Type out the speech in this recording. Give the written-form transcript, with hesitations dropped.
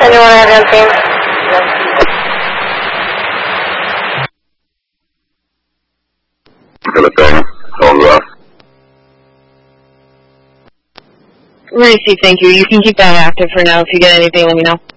Anyone have on team? Reese, thank you. You can keep that active for now. If you get anything, let me know.